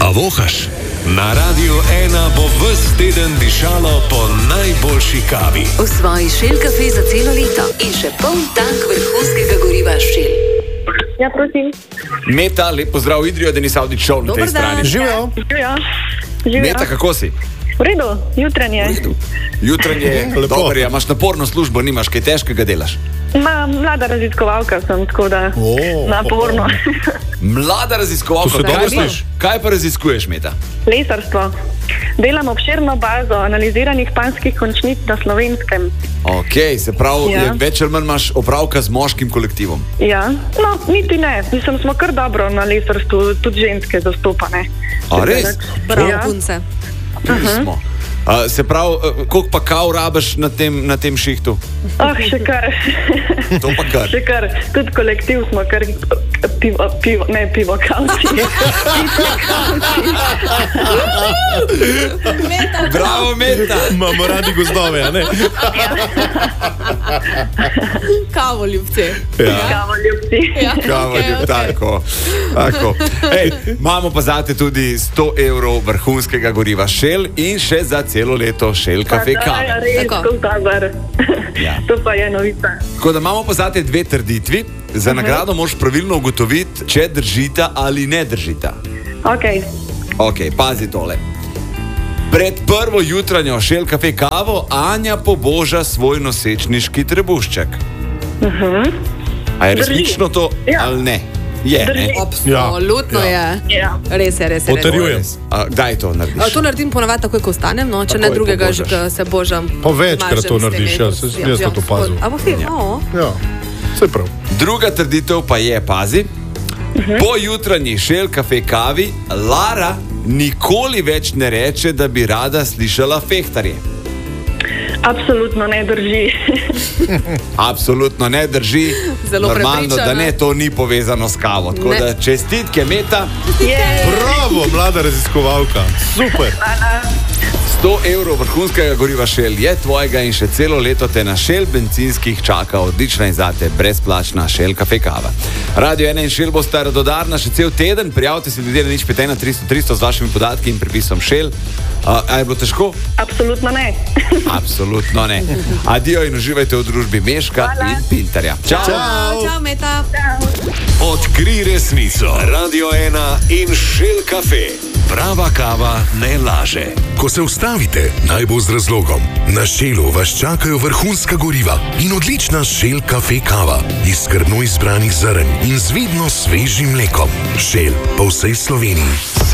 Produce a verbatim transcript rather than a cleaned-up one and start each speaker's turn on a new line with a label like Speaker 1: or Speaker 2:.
Speaker 1: A vohaš? Na Radiu ena bo ves teden dišalo po najboljši kavi.
Speaker 2: V svoji Shell kafe za celo leto in še poln tank vrhunskega goriva Shell.
Speaker 3: Ja, prosim.
Speaker 4: Meta, lep pozdrav, Idrijo, Denis Avdić Show na tej strani.
Speaker 5: Živijo.
Speaker 3: Živijo. Živijo.
Speaker 4: Meta, kako si?
Speaker 3: V redu, jutranje.
Speaker 4: Jutranje, dobro, ja, imaš naporno službo, nimaš kaj težkega delaš.
Speaker 3: Ma, mlada raziskovalka sem, tako da
Speaker 5: O,
Speaker 3: naporno.
Speaker 4: Mlada raziskovalka,
Speaker 5: To se dobro
Speaker 4: kaj, pa-
Speaker 5: sliši.
Speaker 4: kaj pa raziskuješ, Meta?
Speaker 3: Lesarstvo. Delam obširno bazo analiziranih panjskih končnic na Slovenskem.
Speaker 4: Ok, se pravi,
Speaker 3: Ja.
Speaker 4: je več ali manj imaš opravka z moškim kolektivom.
Speaker 3: Ja, no, niti ne. Mislim, smo kar dobro na lesarstvu, tudi ženske zastopane.
Speaker 4: A res?
Speaker 2: Bravo,
Speaker 3: Ja.
Speaker 2: punce.
Speaker 4: Smo. Uh, se pravi, uh, koliko pa kav rabiš na tem, na tem šihtu?
Speaker 3: Ah, še kar.
Speaker 4: To pa kar.
Speaker 3: Še kar. Tudi kolektiv smo kar pivo, pivo ne pivo, kavci.
Speaker 4: Bravo, Meta!
Speaker 5: Imamo radi gozdove, a ne?
Speaker 2: Kavo ljubci.
Speaker 3: Kavo ljubci.
Speaker 2: Ja.
Speaker 4: Kavo,
Speaker 2: okej, okej.
Speaker 4: tako. tako. Ej, imamo pa zate tudi sto evrov vrhunskega goriva Shell in še za celo leto Shell kafe
Speaker 3: Ja,
Speaker 4: kave.
Speaker 3: res,
Speaker 2: Tako.
Speaker 3: kot dober.
Speaker 4: Ja.
Speaker 3: To pa je novica.
Speaker 4: Tako da imamo pa zate dve trditvi. Za nagrado moraš pravilno ugotoviti, če držita ali ne držita.
Speaker 3: Ok.
Speaker 4: Ok, pazi tole. Pred prvo jutranjo Shell kafe kavo Anja poboža svoj nosečniški trebušček. A je
Speaker 3: Drži.
Speaker 4: resnično to
Speaker 3: Ja.
Speaker 4: ali ne? Je,
Speaker 3: Drži.
Speaker 4: ne?
Speaker 2: Absolutno
Speaker 5: Ja.
Speaker 2: je.
Speaker 3: Ja.
Speaker 2: Res je, res je. res je.
Speaker 5: Potrjujem.
Speaker 4: A, kdaj to narediš?
Speaker 2: A, to naredim ponavadi takoj, ko vstanem, no, če
Speaker 4: Takoj
Speaker 2: ne drugega, že
Speaker 4: pobožaš.
Speaker 2: ko se božam.
Speaker 5: Pa večkrat
Speaker 2: mažem
Speaker 5: to
Speaker 2: s
Speaker 5: narediš,
Speaker 2: temi-
Speaker 5: ja, se- jaz sem to opazil.
Speaker 2: A bo film,
Speaker 4: Ja.
Speaker 2: o.
Speaker 5: Ja, vse prav.
Speaker 4: Druga trditev pa je, pazi, po jutranji Shell kafe kavi Lara nikoli več ne reče, da bi rada slišala fehtarje.
Speaker 3: Absolutno ne drži.
Speaker 4: Absolutno ne drži.
Speaker 2: Zelo
Speaker 4: Normalno,
Speaker 2: prepričana.
Speaker 4: da ne, to ni povezano s kavo. Tako
Speaker 2: Ne.
Speaker 4: da čestitke, Meta.
Speaker 3: Je.
Speaker 5: Bravo, mlada raziskovalka. Super.
Speaker 4: sto evrov vrhunskega goriva Shell je tvojega in še celo leto te na Shell bencinskih čaka odlična in zate brezplačna Shell kafe kava. Radio ena in Shell bosta radodarna še cel teden. Prijavite se ljudje na nič pet ena tristo tristo z vašimi podatki in pripisom Shell. Uh, a je bilo težko?
Speaker 3: Absolutno ne.
Speaker 4: Absolutno ne. Adijo in uživajte v družbi Meška
Speaker 3: Hvala.
Speaker 4: in Pintarja. Čau!
Speaker 2: Čau, čau, Meta.
Speaker 1: Odkrij resnico. Radio ena in Shell kafe. Prava kava ne laže. Ko se ustavite, naj bo z razlogom. Na Shellu vas čakajo vrhunska goriva in odlična Shell kafe kava iz skrbno izbranih zrn in z vidno svežim mlekom. Shell po vsej Sloveniji.